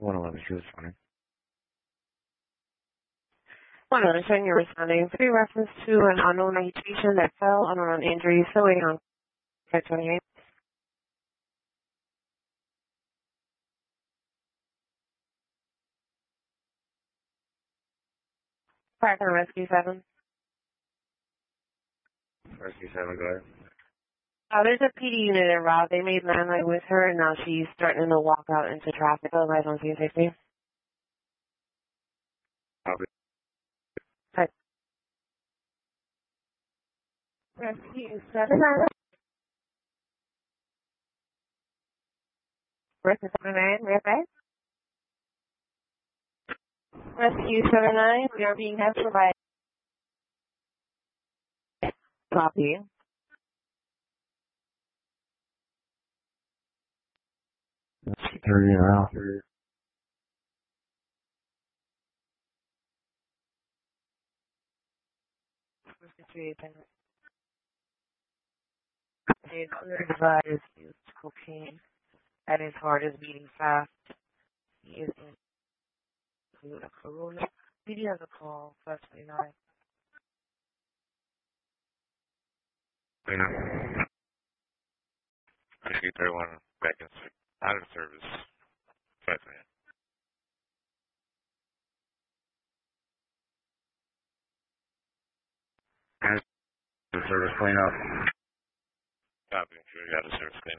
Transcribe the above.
111, she was fine. 111, you're responding to reference to an unknown patient that fell on an injury, so waiting on 528. Parker Rescue 7. Rescue 7, go ahead. There's a PD unit in Rob. They made landline with her, and now she's threatening to walk out into traffic. Otherwise, on scene safety. Copy. Hi. Rescue 7. Rescue 79, we okay? Rescue 79, we are being held by copy. Security now. His underdevice used cocaine, and his heart is beating fast. He is in a corona. PD has a call, 529. Rescue 31, back in, out of service. 5 minutes. Service cleanup. Copy, sure you got a service cleanup.